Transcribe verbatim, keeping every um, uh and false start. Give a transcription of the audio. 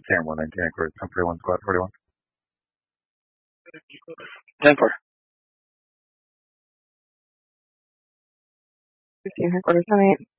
ten one, nineteen headquarters, ten forty-one, squad forty-one. ten four. fifteen headquarters, ten eight.